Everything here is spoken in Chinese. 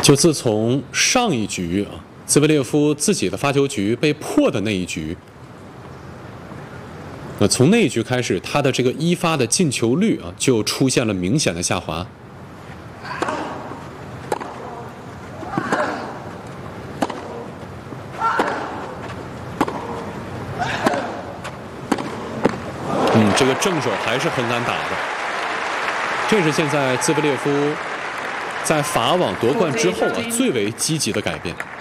就自从上一局兹维列夫自己的发球局被破的那一局，从那一局开始，他的这个一发的进球率就出现了明显的下滑。这个正手还是很敢打的，这是现在兹维列夫在法网夺冠之后最为积极的改变。